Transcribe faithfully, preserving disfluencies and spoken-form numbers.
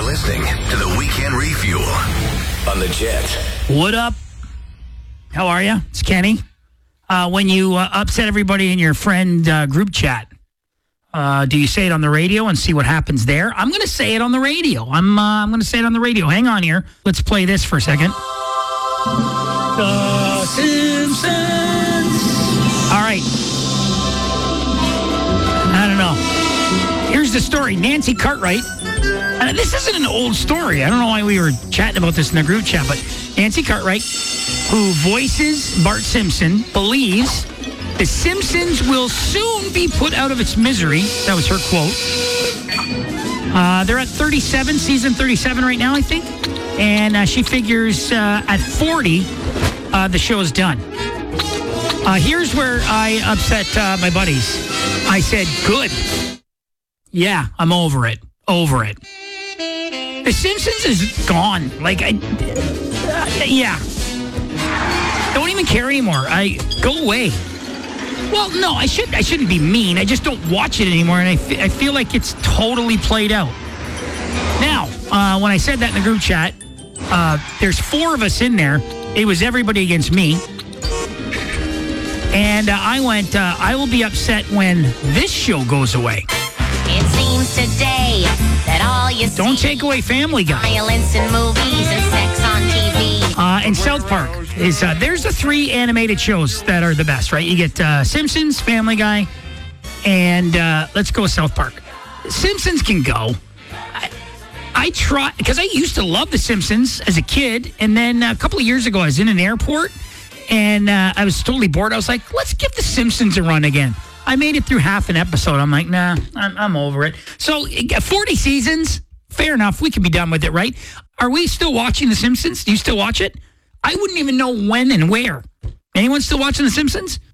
listening to the Weekend Refuel on the Jet. What up? How are you? It's Kenny. Uh, when you uh, upset everybody in your friend uh, group chat, uh, do you say it on the radio and see what happens there? I'm going to say it on the radio. I'm uh, I'm going to say it on the radio. Hang on here. Let's play this for a second. The Simpsons. All right. I don't know. Here's the story. Nancy Cartwright. Uh, this isn't an old story. I don't know why we were chatting about this in the group chat, but Nancy Cartwright, who voices Bart Simpson, believes The Simpsons will soon be put out of its misery. That was her quote. Uh, they're at thirty-seven, season thirty-seven right now, I think. And uh, she figures uh, at forty, uh, the show is done. Uh, here's where I upset uh, my buddies. I said, good. Yeah, I'm over it. Over it. The Simpsons is gone. Like, I, uh, yeah. Don't even care anymore. I go away. Well, no, I should. I shouldn't be mean. I just don't watch it anymore, and I, f- I feel like it's totally played out. Now, uh, when I said that in the group chat, uh, there's four of us in there. It was everybody against me. And uh, I went, uh, I will be upset when this show goes away. It seems today that all you Don't see take away Family Guy. violence in movies and sex on T V. Uh, and South Park is, uh, there's the three animated shows that are the best, right? You get uh, Simpsons, Family Guy, and uh, let's go with South Park. Simpsons can go. I, I try, because I used to love The Simpsons as a kid, and then a couple of years ago I was in an airport, and uh, I was totally bored. I was like, let's give The Simpsons a run again. I made it through half an episode. I'm like, nah, I'm, I'm over it. So forty seasons, fair enough. We can be done with it, right? Are we still watching The Simpsons? Do you still watch it? I wouldn't even know when and where. Anyone still watching The Simpsons?